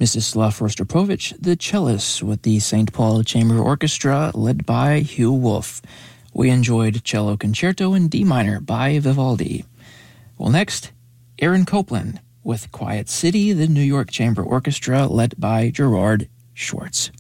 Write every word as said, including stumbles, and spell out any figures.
Mstislav Rostropovich, the cellist with the Saint Paul Chamber Orchestra led by Hugh Wolf. We enjoyed Cello Concerto in D minor by Vivaldi. Well, next, Aaron Copland with Quiet City, the New York Chamber Orchestra led by Gerard Schwartz.